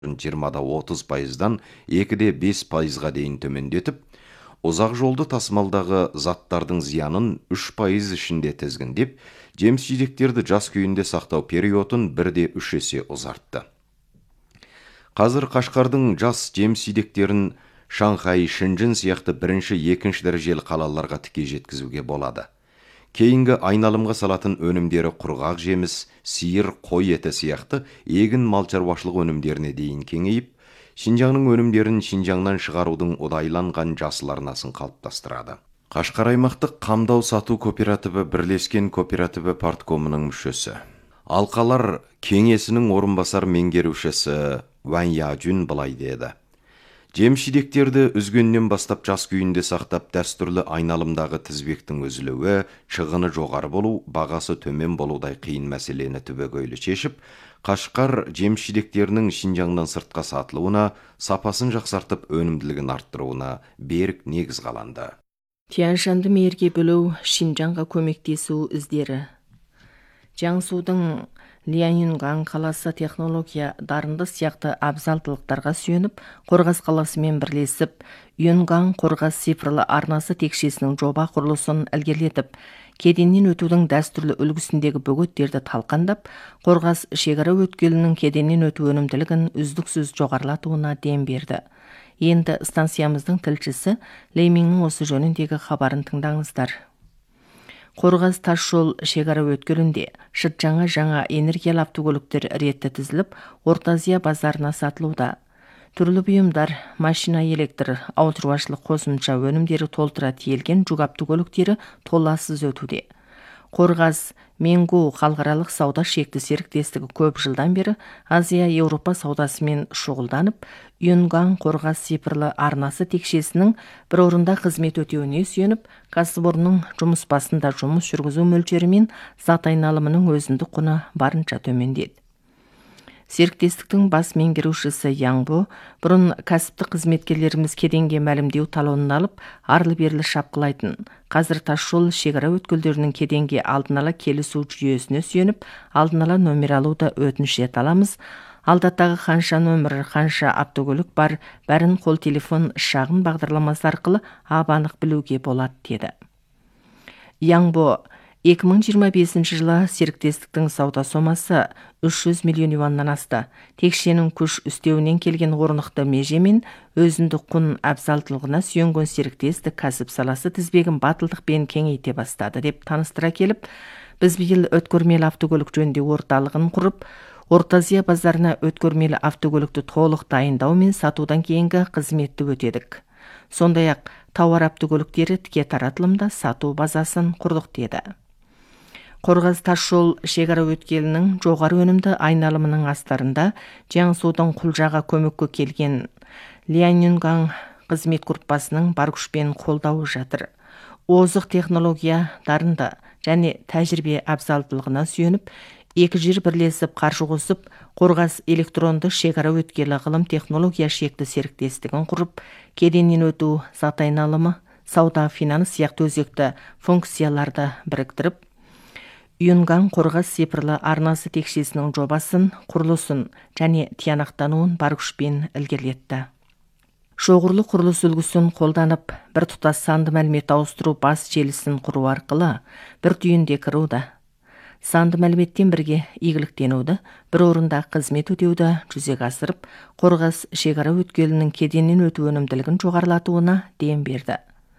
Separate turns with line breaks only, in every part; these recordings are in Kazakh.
20-30%-дан 2-5%-ға дейін төмендетіп, ұзақ жолды тасымалдағы заттардың зиянын 3% ішінде тізгіндеп, жеміс-жидектерді жас күйінде сақтау периодын 1-3 есе ұзартты. Қазір Қашқардың жас жеміс-жидектерін Шанхай, Шэньчжэн сияқты бірінші, екінші дәрежелі қалаларға тіке жеткізуге болады. Кейінгі айналымға салатын өнімдері құрғақ жеміс, сиыр, қой еті сияқты егін мал шаруашылық өнімдеріне дейін кеңейіп, Шинжаңның өнімдерін Шинжаңнан шығарудың ұдайланған жасыл арнасын қалыптастырады. Қашқар аймақтық қамдау сату кооперативі бірлескен кооперативі парткомының мүшесі. Алқалар кеңесінің орынбасар меңгерушісі Ван Яжун былай деді. Жеміс-жидектерді үзгеннен бастап жас күйінде сақтап, дәстүрлі айналымдағы тізбектің үзілуі, шығыны жоғары болу, бағасы төмен болудай қиын мәселені түбегейлі шешіп, Қашқар жеміс-жидектерінің Шинжаңнан сыртқа сатылуына, сапасын жақсартып, өнімділігін арттыруына берік негіз қаланды.
Тянь-шаньды мейірге бөлу, Шинжаңға көмектесу іздері. Jiangsuдің Lianyунган қаласы технология дарынды сияқты абзалдылықтарға сүйеніп, Қорғас қаласымен бірлесіп, Юнган Қорғас цифрлы арнасы текшесінің жоба құрылысын ілгерілетіп, кеденнен өтудің дәстүрлі үлгісіндегі бөгеттерді талқандап, Қорғас шекара өткелінің кеденнен өту өнімділігін үздіксіз жоғарылатуына дем берді. Енді станциямыздың тілшісі Лейминнің осы жөніндегі хабарын тыңдаңыздар. Қорғас тасжол шекара өткелінде Шытжаңа жаңа энергиялы автокөліктер ретті тізіліп, Орта Азия базарына сатылуда. Түрлі бұйымдар, машина, электр, ауыл шаруашылық қосымша өнімдері толтыра тиелген жүк автокөліктері толассыз өтуде. Қорғас Менгу халықаралық сауда шекті серіктестігі көп жылдан бері Азия-Еуропа саудасымен шұғылданып, Юнган Қорғас цифрлы арнасы текшесінің бір орында қызмет өтеуіне сүйеніп, кәсіпорынның жұмыс басында жұмыс жүргізу мөлшері мен зат айналымының өзіндік құны барынша төмендеді. Серіктестіктің бас меңгерушісі Яңбо бұрын кәсіптік қызметкерлеріміз кеденге мәлімдеу талонын алып, арлы-берлі шапқылайтын. Қазір тасжол шекара өткелдерінің кеденге алдын ала келісу жүйесіне сүйеніп, алдын ала нөмір алуды өтініш ете аламыз. Алдаттағы қанша нөмір, қанша автокөлік бар, бәрін қол телефон шағын бағдарламасы арқылы ап-анық білуге болады, деді. Яңбо 2025 жылы серіктестіктің сауда сомасы 300 миллион юаннан асты. Текшенің күш үстеуінен келген орнықты меже мен өзіндік құн абзалдылығына сүйенген серіктестік кәсіп саласы тізбегін батылдықпен кеңейте бастады деп таныстыра келіп, біз биыл өткөрмелі автокөлік жөніндегі орталығын құрып, Орта Азия базарына өткөрмелі автокөлікті толық дайындау мен сатудан кейінгі қызметті өтедік. Сондай-ақ тауар автокөліктері тіке таратылымда сату базасын құрдық, деді. Қорғас тасжол шекара өткелінің жоғары өнімді айналымының астарында Jiangsuдің Құлжаға көмекке келген Lianyунган қызмет группасының бар күшпен қолдауы жатыр. Озық технология дарынды және тәжірибе абзалдылығына сүйеніп, екі жер бірлесіп қаржы қосып, Қорғас электронды шекара өткелі ғылым технология шекті серіктестігін құрып, кеденнен өту, зат айналымы, сауда, финанс сияқты өзекті функцияларды біріктіріп, Юнган Қорғас цифрлы арнасы текшесінің жобасын, құрылысын және тиянақтануын бар күшпен ілгерілетті. Шоғырлы құрылыс үлгісін қолданып, бір тұтас санды мәлімет ауыстыру бас желісін құру арқылы бір түйінде кіруді. Санды мәліметтен бірге игіліктенуді, бір орында қызмет өтеуді жүзеге асырып, Қорғас шекара өткелінің кеденнен өту өнімділігін жоғарылатуына дем берді.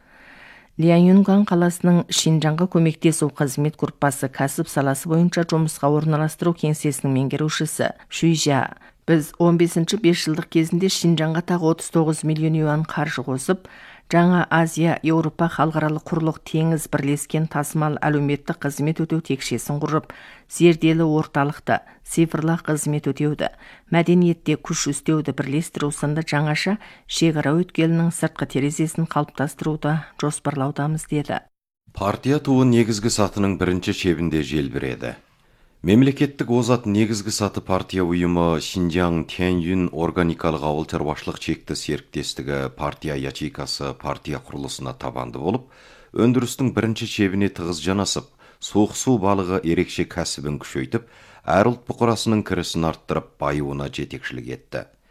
Lianyунган қаласының Шинжаңға көмектесу қызмет группасы кәсіп саласы бойынша жұмысқа орналастыру кеңсесінің меңгерушісі Шуйжа, біз 15-ші 5 жылдық кезінде Шинжаңға тағы 39 миллион юан қаржы қосып, жаңа Азия-Еуропа халықаралық құрлық теңіз бірлескен тасымал әлеуметтік қызмет өтеу текшесін құрып, зерделі орталықты, цифрлы қызмет өтеуді, мәдениетте күш үстеуді бірлестіру сынды жаңаша шекара өткелінің сыртқы терезесін қалыптастыруды жоспарлаудамыз, деді.
Партия туы негізгі сатының бірінші шебінде желбіреді. Мемлекеттік озат негізгі саты партия ұйымы Шинжаң Тяньюн органикалық ауыл шаруашылық шекті серіктестігі партия ячейкасы партия құрылысына табанды болып, өндірістің бірінші шебіне тығыз жанасып, суық су балығы ерекше кәсібін күшейтіп, әр ұлт бұқарасының кірісін арттырып, байуына жетекшілік етті.